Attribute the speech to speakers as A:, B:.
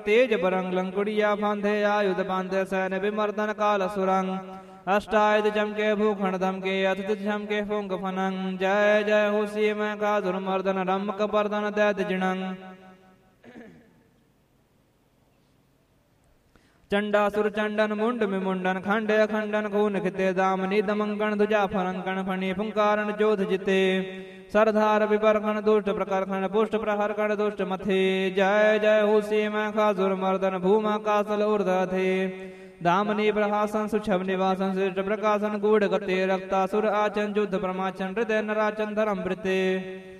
A: तेज बरंग लंकुड़िया फांधे आयुध बांधे सैन विमर्दन काल सुरंग अष्टायुध चमके भूखंड धमके अतिथ चमके फुंग फनंग जय जय हुसी मैं का दुर्मर्दन रमक बर्दन दैत जिणंग चंडासुर चंडन मुंड में मुंडन खंडे खंडन खून खिते दामनी दमंगण ध्वजा फरंकण फणी फुंकारण जोध जिते सरधार विपरखण दुष्ट प्रकरखण पुष्ट प्रहरकण दुष्ट मथे जय जय हुसी मैं खासुर मर्दन भूमा कासल ऊर्ध थे दामनी प्रहासन सुछव निवासन श्रेष्ठ प्रकाशन गूढ़ गते रक्तासुर आचन युद्ध प्रमाचन हृदय नराचन धर्म वृते